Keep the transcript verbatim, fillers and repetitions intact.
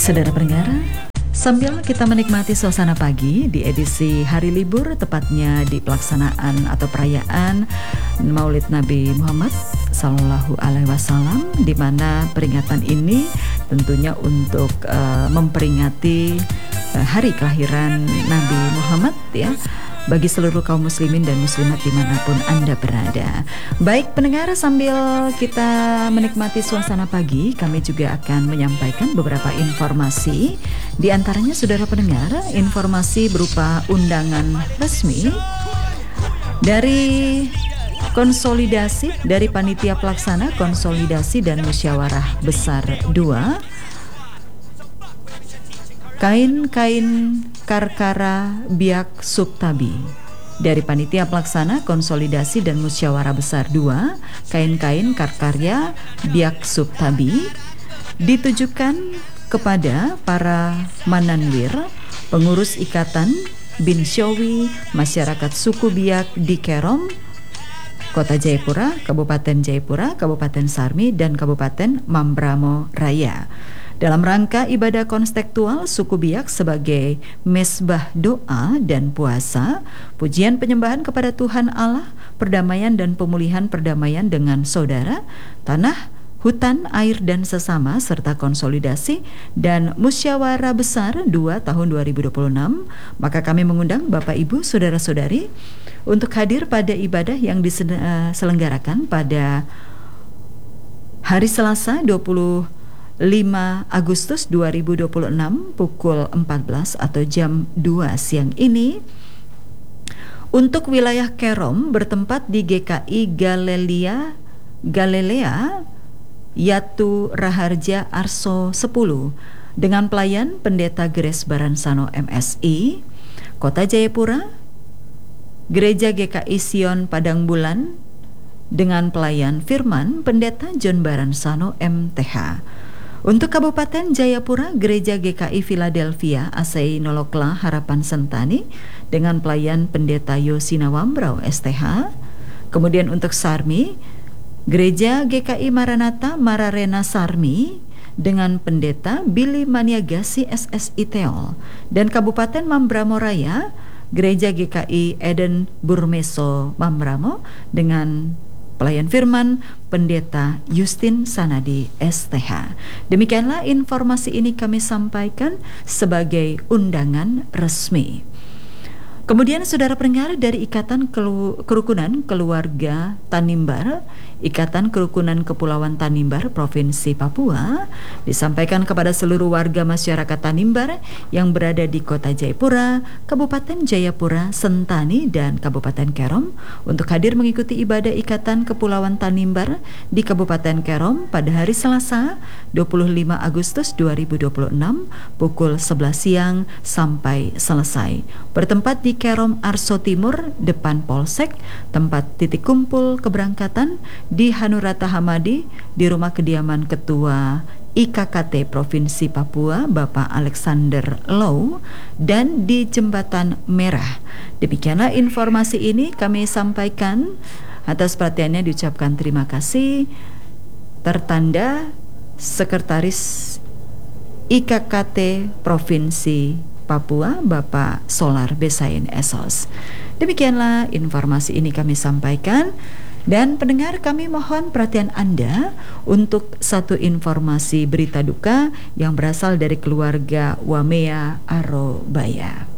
Saudara pendengar, sambil kita menikmati suasana pagi di edisi hari libur, tepatnya di pelaksanaan atau perayaan Maulid Nabi Muhammad Sallallahu Alaihi Wasallam, di mana peringatan ini tentunya untuk uh, memperingati uh, hari kelahiran Nabi Muhammad ya, bagi seluruh kaum muslimin dan muslimat dimanapun Anda berada. Baik pendengar, sambil kita menikmati suasana pagi, kami juga akan menyampaikan beberapa informasi. Di antaranya, saudara pendengar, informasi berupa undangan resmi dari konsolidasi dari Panitia Pelaksana Konsolidasi dan Musyawarah Besar dua, kain-kain Karkara Biak Subtabi. Dari Panitia Pelaksana Konsolidasi dan Musyawarah Besar dua, kain-kain Karkarya Biak Subtabi ditujukan kepada para mananwir, pengurus ikatan bin Syawi masyarakat suku Biak di Kerom, Kota Jayapura, Kabupaten Jayapura, Kabupaten Sarmi, dan Kabupaten Mambramo Raya, dalam rangka ibadah konstektual suku Biak sebagai mesbah doa dan puasa, pujian penyembahan kepada Tuhan Allah, perdamaian dan pemulihan perdamaian dengan saudara, tanah, hutan, air dan sesama, serta konsolidasi dan musyawarah besar dua tahun dua ribu dua puluh enam. Maka kami mengundang Bapak Ibu saudara-saudari untuk hadir pada ibadah yang diselenggarakan pada hari Selasa dua puluh lima Agustus dua ribu dua puluh enam pukul empat belas atau jam dua siang ini, untuk wilayah Kerom bertempat di G K I Galilea Galilea Yatu Raharja Arso sepuluh dengan pelayan Pendeta Grace Baransano M Si. Kota Jayapura, Gereja G K I Sion Padang Bulan dengan pelayan Firman Pendeta John Baransano M Th. Untuk Kabupaten Jayapura, Gereja G K I Philadelphia Asei Nolokla Harapan Sentani dengan pelayan Pendeta Yosina Wambrau S Th. Kemudian untuk Sarmi, Gereja G K I Maranatha Mararena Sarmi dengan Pendeta Billy Maniagasi S S I Teol. Dan Kabupaten Mambramo Raya, Gereja G K I Eden Burmeso Mambramo dengan pelayan firman Pendeta Justin Sanadi S Th. Demikianlah informasi ini kami sampaikan sebagai undangan resmi. Kemudian saudara pendengar, dari Ikatan Kelu- Kerukunan Keluarga Tanimbar, Ikatan Kerukunan Kepulauan Tanimbar Provinsi Papua, disampaikan kepada seluruh warga masyarakat Tanimbar yang berada di Kota Jayapura, Kabupaten Jayapura, Sentani, dan Kabupaten Kerom untuk hadir mengikuti ibadah Ikatan Kepulauan Tanimbar di Kabupaten Kerom pada hari Selasa dua puluh lima Agustus dua ribu dua puluh enam pukul sebelas siang sampai selesai. Bertempat di Kerom Arso Timur, depan Polsek, tempat titik kumpul keberangkatan di Hanurata Hamadi, di rumah kediaman Ketua I K K T Provinsi Papua Bapak Alexander Low, dan di Jembatan Merah. Demikianlah informasi ini kami sampaikan. Atas perhatiannya diucapkan terima kasih. Tertanda Sekretaris I K K T Provinsi Papua Bapak Solar Besain Esos. Demikianlah informasi ini kami sampaikan. Dan pendengar, kami mohon perhatian Anda untuk satu informasi berita duka yang berasal dari keluarga Wamea Arobaya.